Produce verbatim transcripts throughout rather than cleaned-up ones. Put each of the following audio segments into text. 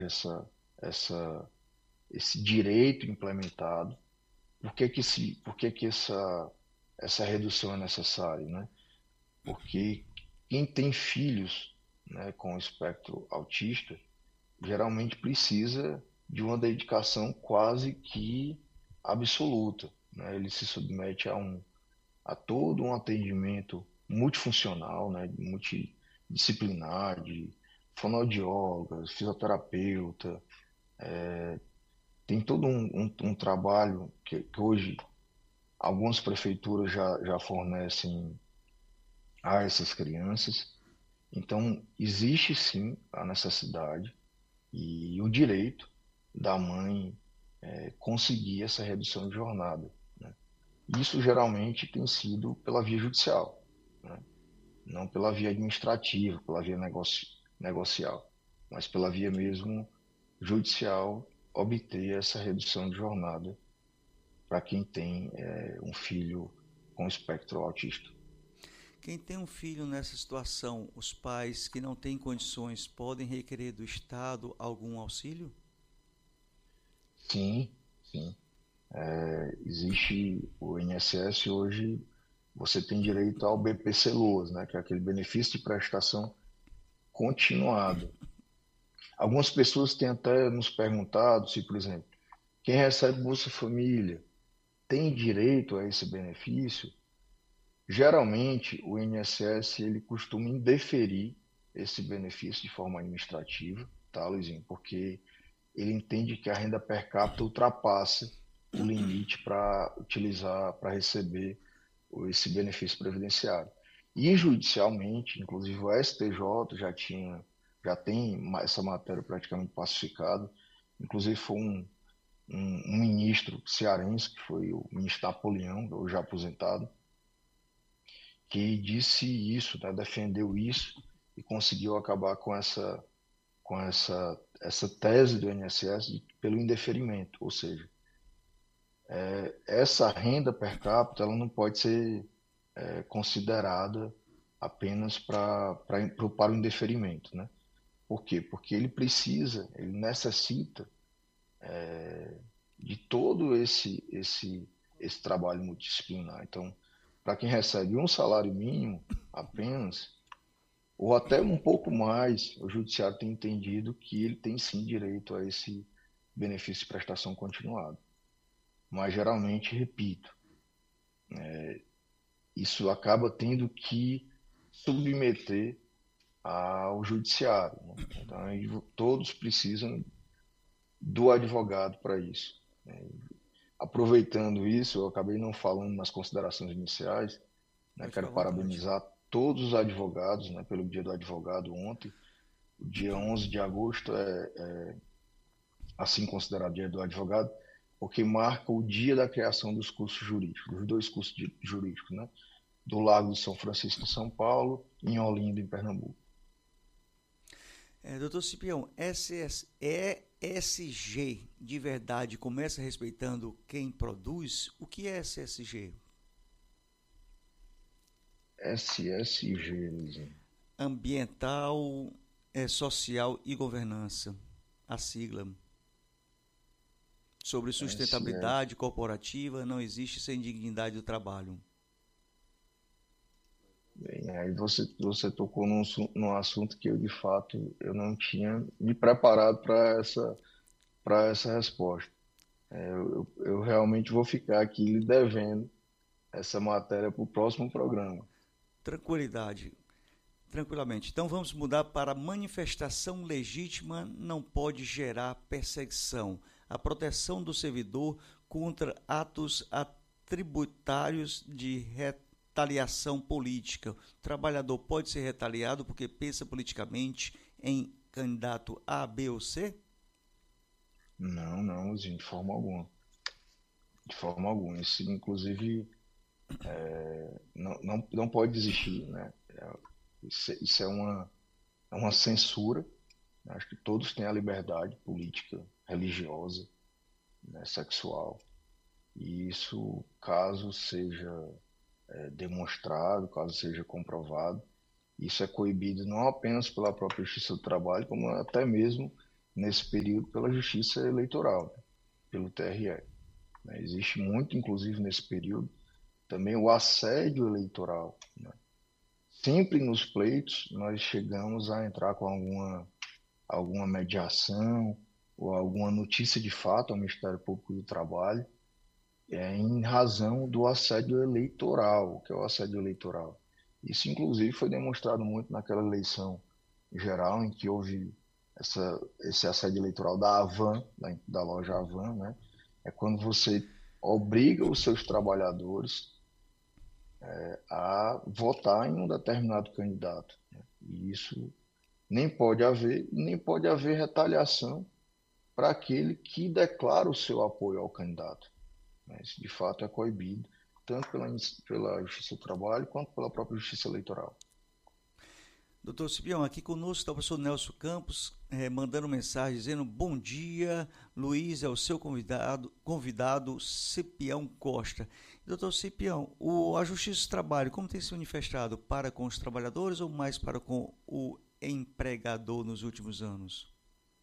essa, essa, esse direito implementado. Por que que, esse, por que que essa, essa redução é necessária, né? Porque quem tem filhos, né, com espectro autista, geralmente precisa de uma dedicação quase que absoluta, né? Ele se submete a, um, a todo um atendimento multifuncional, né, multidisciplinar, de fonoaudiólogas, fisioterapeuta. Tem todo um, um, um trabalho que, que hoje algumas prefeituras já, já fornecem a essas crianças. Então, existe sim a necessidade e o direito da mãe é, conseguir essa redução de jornada, né? Isso geralmente tem sido pela via judicial, né? Não pela via administrativa, pela via negoci negocial, mas pela via mesmo judicial, obter essa redução de jornada para quem tem é, um filho com espectro autista. Quem tem um filho nessa situação, os pais que não têm condições podem requerer do Estado algum auxílio? Sim, sim. É, existe o I N S S hoje, você tem direito ao B P C Loas, né, que é aquele benefício de prestação continuada. Algumas pessoas têm até nos perguntado se, por exemplo, quem recebe Bolsa Família tem direito a esse benefício. Geralmente, o I N S S ele costuma indeferir esse benefício de forma administrativa, tá, Luizinho? Porque ele entende que a renda per capita ultrapassa o limite para utilizar, para receber esse benefício previdenciário. E judicialmente, inclusive o S T J já tinha, já tem essa matéria praticamente pacificada. Inclusive foi um, um, um ministro cearense, que foi o ministro Napoleão, hoje aposentado, que disse isso, né, defendeu isso e conseguiu acabar com essa, com essa, essa tese do I N S S de, pelo indeferimento, ou seja, é, essa renda per capita ela não pode ser é, considerada apenas pra, pra, pro, para o indeferimento, né? Por quê? Porque ele precisa, ele necessita de todo esse, esse, esse trabalho multidisciplinar. Então, para quem recebe um salário mínimo apenas, ou até um pouco mais, o judiciário tem entendido que ele tem sim direito a esse benefício de prestação continuada. Mas geralmente, repito, isso acaba tendo que submeter ao judiciário, né? Então, todos precisam do advogado para isso, né? Aproveitando isso, eu acabei não falando nas considerações iniciais, né? Pode ficar Quero à vontade. parabenizar todos os advogados, né, pelo Dia do Advogado ontem. O dia onze de agosto é, é assim considerado Dia do Advogado, porque marca o dia da criação dos cursos jurídicos, dos dois cursos jurídicos, né? Do Lago de São Francisco, em São Paulo, e em Olinda, em Pernambuco. É, doutor Cipião, S S, E S G de verdade começa respeitando quem produz? O que é S S G? S S G, Luizinho. Ambiental, é, social e governança, a sigla. Sobre S S. sustentabilidade corporativa, não existe sem dignidade do trabalho. Bem, aí você, você tocou num, assu- num assunto que eu, de fato, eu não tinha me preparado para essa, para essa resposta. É, eu, eu eu realmente vou ficar aqui lhe devendo essa matéria para o próximo programa. Tranquilidade, tranquilamente. Então vamos mudar para manifestação legítima não pode gerar perseguição. A proteção do servidor contra atos atributários de retaliação política. O trabalhador pode ser retaliado porque pensa politicamente em candidato A, B ou C? Não, não, Luizinho, de forma alguma. De forma alguma. Isso, inclusive, não, não, não pode existir, né? É, Isso, isso é uma, é uma censura. Acho que todos têm a liberdade política, religiosa, né, sexual. E isso, caso seja é, demonstrado, caso seja comprovado, isso é coibido não apenas pela própria Justiça do Trabalho, como até mesmo nesse período pela Justiça Eleitoral, né, pelo T R E. Né? Existe muito, inclusive, nesse período, também o assédio eleitoral. Né? Sempre nos pleitos nós chegamos a entrar com alguma, alguma mediação ou alguma notícia de fato ao Ministério Público do Trabalho, é, em razão do assédio eleitoral. O que é o assédio eleitoral? Isso, inclusive, foi demonstrado muito naquela eleição geral em que houve essa, esse assédio eleitoral da Avan, da, da loja Avan, né? É quando você obriga os seus trabalhadores a votar em um determinado candidato. Né? E isso nem pode haver, nem pode haver retaliação para aquele que declara o seu apoio ao candidato. Né? Isso, de fato, é coibido, tanto pela, pela Justiça do Trabalho quanto pela própria Justiça Eleitoral. Doutor Cipião, aqui conosco está o professor Nelson Campos, eh, mandando mensagem dizendo: bom dia, Luiz é o seu convidado, convidado Cipião Costa. Doutor Cipião, o, a Justiça do Trabalho, como tem se manifestado para com os trabalhadores ou mais para com o empregador nos últimos anos?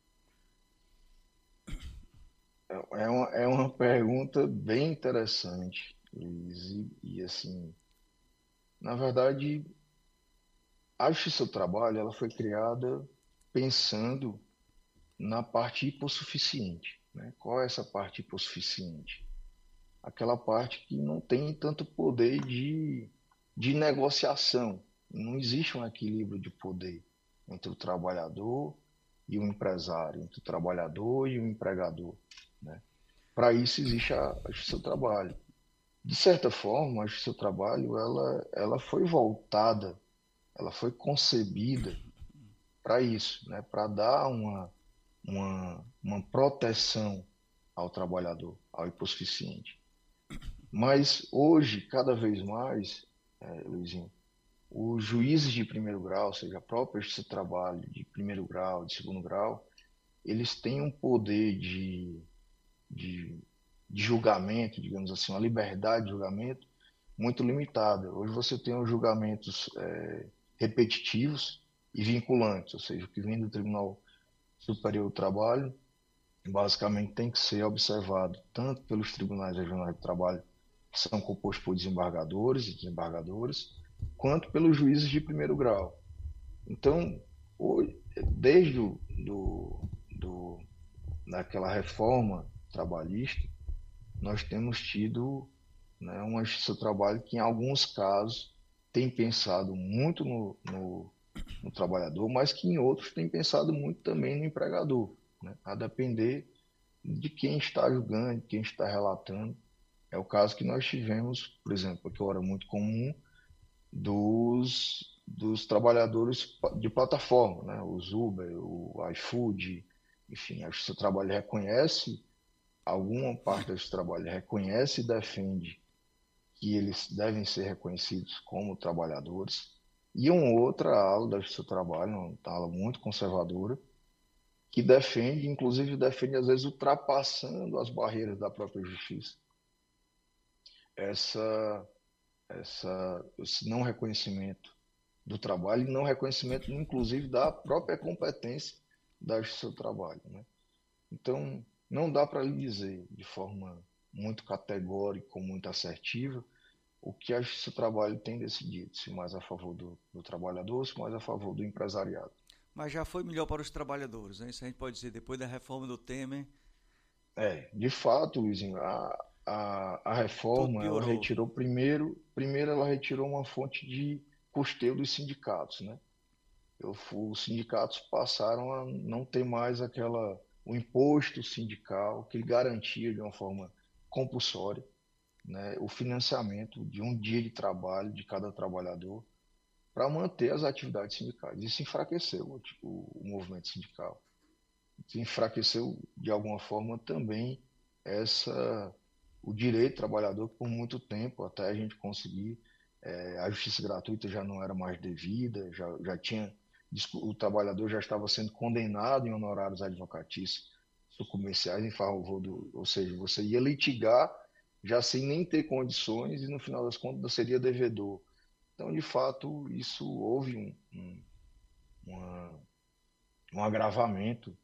É uma, é uma pergunta bem interessante, Luiz, e, e assim, na verdade, a Justiça do Trabalho ela foi criada pensando na parte hipossuficiente. Né? Qual é essa parte hipossuficiente? Aquela parte que não tem tanto poder de, de negociação. Não existe um equilíbrio de poder entre o trabalhador e o empresário, entre o trabalhador e o empregador. Né? Para isso existe a, a Justiça do Trabalho. De certa forma, a Justiça do Trabalho ela, ela foi voltada, ela foi concebida para isso, né? Para dar uma, uma, uma proteção ao trabalhador, ao hipossuficiente. Mas hoje, cada vez mais, é, Luizinho, os juízes de primeiro grau, ou seja, a própria Justiça do Trabalho de primeiro grau, de segundo grau, eles têm um poder de, de, de julgamento, digamos assim, uma liberdade de julgamento muito limitada. Hoje você tem os julgamentos é, repetitivos e vinculantes, ou seja, o que vem do Tribunal Superior do Trabalho basicamente tem que ser observado tanto pelos tribunais regionais do trabalho, que são compostos por desembargadores e desembargadoras, quanto pelos juízes de primeiro grau. Então, desde o, do, do, daquela reforma trabalhista, nós temos tido, né, uma justiça do trabalho que, em alguns casos, tem pensado muito no, no, no trabalhador, mas que em outros tem pensado muito também no empregador, né, a depender de quem está julgando, de quem está relatando. É o caso que nós tivemos, por exemplo, que era muito comum, dos, dos trabalhadores de plataforma, né? Os Uber, o iFood, enfim, acho que o seu trabalho reconhece, alguma parte desse trabalho reconhece e defende que eles devem ser reconhecidos como trabalhadores, e uma outra ala do seu trabalho, uma ala muito conservadora, que defende, inclusive defende às vezes ultrapassando as barreiras da própria justiça, essa, essa, esse não reconhecimento do trabalho e não reconhecimento, inclusive, da própria competência da justiça do trabalho. Né? Então, não dá para lhe dizer de forma muito categórica ou muito assertiva o que a justiça do trabalho tem decidido, se mais a favor do, do trabalhador, se mais a favor do empresariado. Mas já foi melhor para os trabalhadores, né? Isso a gente pode dizer, depois da reforma do Temer, É, de fato, Luizinho, a, a, a tudo reforma, ela piorou. retirou primeiro, primeiro ela retirou uma fonte de custeio dos sindicatos, né? Eu, os sindicatos passaram a não ter mais aquela, o imposto sindical que garantia de uma forma compulsória, né, o financiamento de um dia de trabalho de cada trabalhador para manter as atividades sindicais. Isso enfraqueceu o, o, o movimento sindical. Isso enfraqueceu de alguma forma também essa o direito do trabalhador por muito tempo, até a gente conseguir, é, a justiça gratuita já não era mais devida, já, já tinha, o trabalhador já estava sendo condenado em honorários advocatícios comerciais em favor do, ou seja, você ia litigar já sem nem ter condições e no final das contas você seria devedor. Então, de fato, isso houve um, um, uma, um agravamento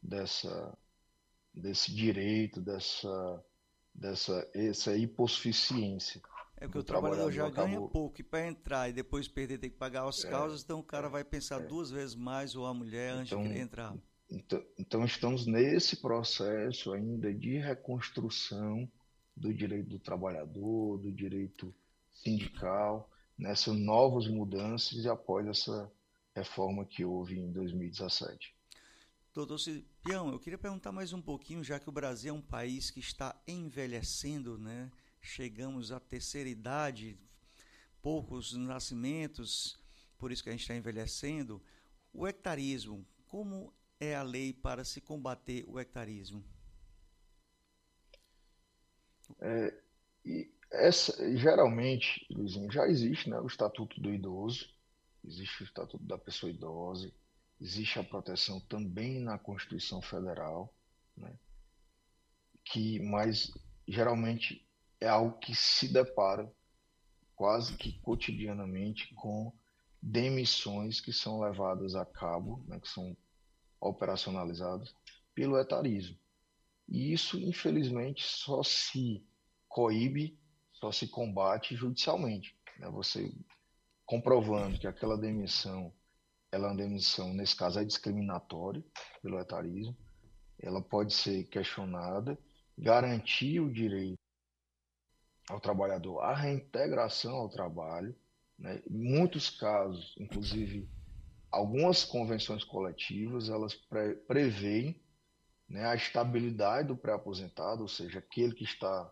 dessa, desse direito, dessa, dessa essa hipossuficiência. É porque o trabalhador já acabou... ganha pouco, e para entrar e depois perder, tem que pagar as causas, é, então o cara é, vai pensar é. duas vezes mais, ou a mulher, antes então, de querer entrar. Então, então estamos nesse processo ainda de reconstrução do direito do trabalhador, do direito sindical, nessas novas mudanças e após essa reforma que houve em dois mil e dezessete. Doutor Cipião, eu queria perguntar mais um pouquinho, já que o Brasil é um país que está envelhecendo, né? Chegamos à terceira idade, poucos nascimentos, por isso que a gente está envelhecendo. O hectarismo, como é a lei para se combater o hectarismo? É, e essa, geralmente, Luizinho, já existe, né, o Estatuto do Idoso, existe o Estatuto da Pessoa Idosa, existe a proteção também na Constituição Federal, né, que, mas geralmente é algo que se depara quase que cotidianamente com demissões que são levadas a cabo, né, que são operacionalizadas pelo etarismo. E isso, infelizmente, só se coíbe, só se combate judicialmente, né? Você comprovando que aquela demissão, ela é uma demissão, nesse caso, é discriminatória pelo etarismo, ela pode ser questionada, garantir o direito ao trabalhador a reintegração ao trabalho, né? Em muitos casos, inclusive algumas convenções coletivas, elas pre preveem, né, a estabilidade do pré-aposentado, ou seja, aquele que está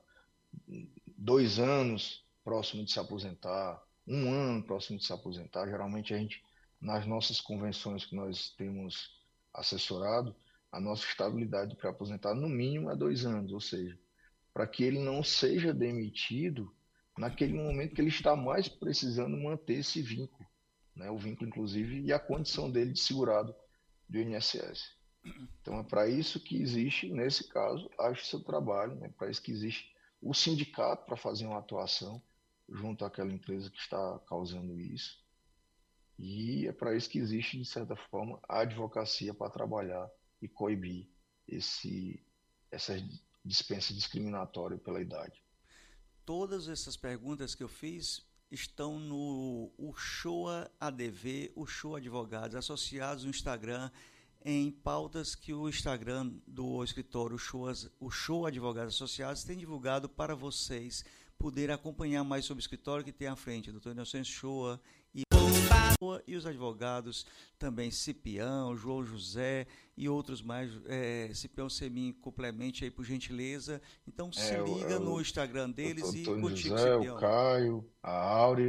dois anos próximo de se aposentar, um ano próximo de se aposentar. Geralmente a gente, nas nossas convenções que nós temos assessorado, a nossa estabilidade do pré-aposentado no mínimo é dois anos, ou seja, para que ele não seja demitido naquele momento que ele está mais precisando manter esse vínculo, né? O vínculo, inclusive, e a condição dele de segurado do I N S S. Então, é para isso que existe, nesse caso, a Justiça do Trabalho, né? É para isso que existe o sindicato para fazer uma atuação junto àquela empresa que está causando isso. E é para isso que existe, de certa forma, a advocacia para trabalhar e coibir esse, essa dispensa discriminatória pela idade. Todas essas perguntas que eu fiz estão no Uchoa A D V, Uchoa Advogados, associados no Instagram, em pautas que o Instagram do escritório Uchoa Advogados Associados tem divulgado para vocês poderem acompanhar mais sobre o escritório que tem à frente, doutor Inocêncio Uchoa e, e os advogados também, Cipião, João José e outros mais. é, Cipião, você me complemente aí, por gentileza. Então se é, liga eu, no Instagram deles e contigo, José, Cipião. O Caio, a Áurea.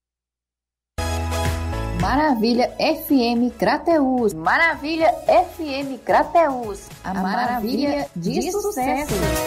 Maravilha F M Crateús. Maravilha F M Crateús. A maravilha de sucesso.